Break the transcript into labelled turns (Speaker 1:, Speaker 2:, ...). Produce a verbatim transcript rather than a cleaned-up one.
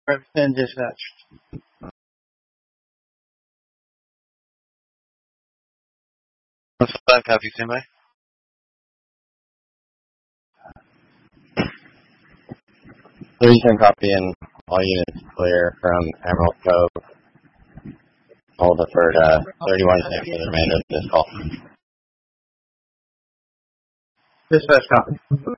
Speaker 1: And dispatch.
Speaker 2: Five copy, stand by.
Speaker 3: Three ten copy and all units clear from Emerald Cove. Hold deferred uh, thirty-one six for the remainder of this call.
Speaker 1: Dispatch copy.